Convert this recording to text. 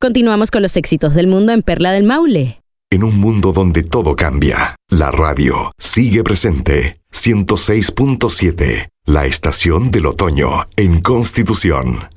Continuamos con los éxitos del mundo en Perla del Maule. En un mundo donde todo cambia, la radio sigue presente. 106.7, la estación del otoño en Constitución.